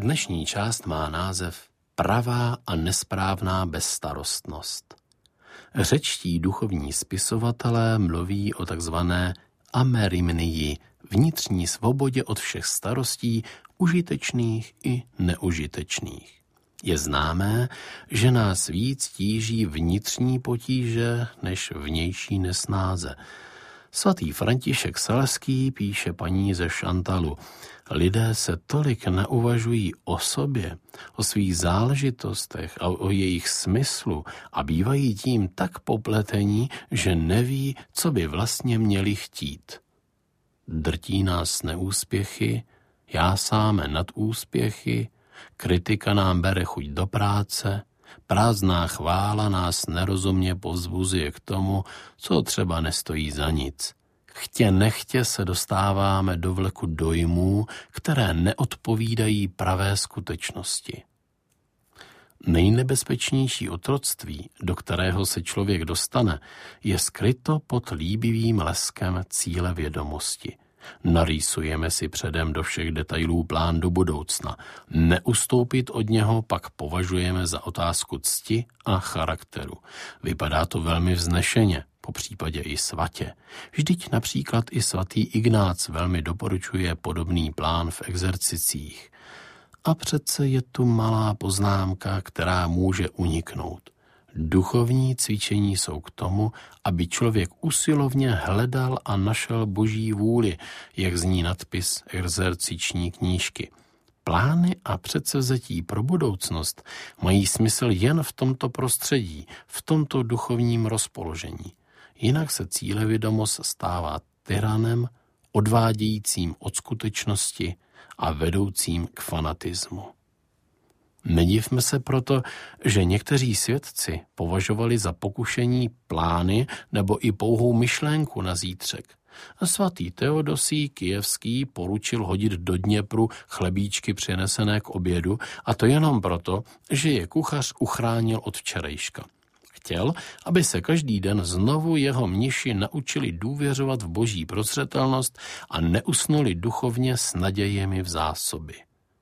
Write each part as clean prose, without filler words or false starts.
Dnešní část má název Pravá a nesprávná bezstarostnost. Řečtí duchovní spisovatelé mluví o takzvané amerimnii, vnitřní svobodě od všech starostí, užitečných i neužitečných. Je známé, že nás víc tíží vnitřní potíže než vnější nesnáze. Svatý František Saleský píše paní ze Šantalu: lidé se tolik neuvažují o sobě, o svých záležitostech a o jejich smyslu a bývají tím tak popletení, že neví, co by vlastně měli chtít. Drtí nás neúspěchy, jásáme nad úspěchy, kritika nám bere chuť do práce, prázdná chvála nás nerozumně povzbuzuje k tomu, co třeba nestojí za nic. Chtě nechtě se dostáváme do vleku dojmů, které neodpovídají pravé skutečnosti. Nejnebezpečnější otroctví, do kterého se člověk dostane, je skryto pod líbivým leskem cíle vědomosti. Narýsujeme si předem do všech detailů plán do budoucna. Neustoupit od něho pak považujeme za otázku cti a charakteru. Vypadá to velmi vznešeně, popřípadě i svatě. Vždyť například i svatý Ignác velmi doporučuje podobný plán v exercicích. A přece je tu malá poznámka, která může uniknout. Duchovní cvičení jsou k tomu, aby člověk usilovně hledal a našel Boží vůli, jak zní nadpis exerciční knížky. Plány a předsevzetí pro budoucnost mají smysl jen v tomto prostředí, v tomto duchovním rozpoložení. Jinak se cílevědomost stává tyranem, odvádějícím od skutečnosti a vedoucím k fanatismu. Nedivme se proto, že někteří svědci považovali za pokušení plány nebo i pouhou myšlenku na zítřek. Svatý Teodosí Kyjevský poručil hodit do Dněpru chlebíčky přinesené k obědu, a to jenom proto, že je kuchař uchránil od včerejška. Chtěl, aby se každý den znovu jeho mniši naučili důvěřovat v Boží prozřetelnost a neusnuli duchovně s nadějemi v zásoby.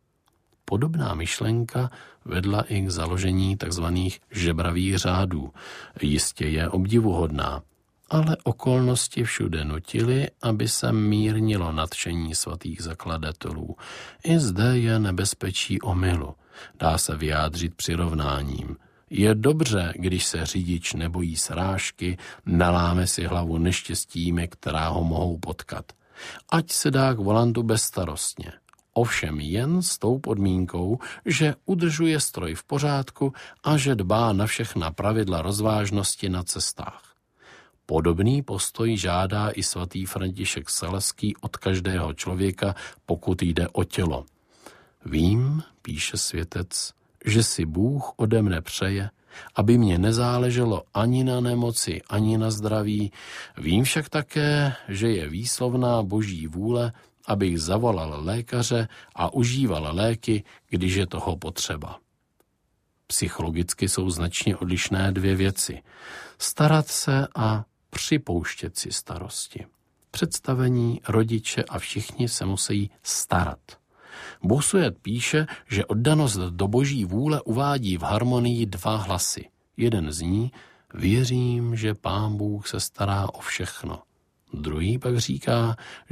Podobná myšlenka vedla i k založení tzv. Žebravých řádů. Jistě je obdivuhodná, ale okolnosti všude nutily, aby se mírnilo nadšení svatých zakladatelů. I zde je nebezpečí omylu. Dá se vyjádřit přirovnáním. Je dobře, když se řidič nebojí srážky, naláme si hlavu neštěstími, která ho mohou potkat. Ať se dá k volantu bezstarostně. Ovšem jen s tou podmínkou, že udržuje stroj v pořádku a že dbá na všechna pravidla rozvážnosti na cestách. Podobný postoj žádá i svatý František Saleský od každého člověka, pokud jde o tělo. Vím, píše světec, že si Bůh ode mne přeje, aby mě nezáleželo ani na nemoci, ani na zdraví. Vím však také, že je výslovná Boží vůle, abych zavolal lékaře a užíval léky, když je toho potřeba. Psychologicky jsou značně odlišné dvě věci. Starat se a připouštět si starosti. Představení, rodiče a všichni se musí starat. Bossuet píše, že oddanost do Boží vůle uvádí v harmonii dva hlasy. Jeden zní: věřím, že Pán Bůh se stará o všechno. Druhý pak říká,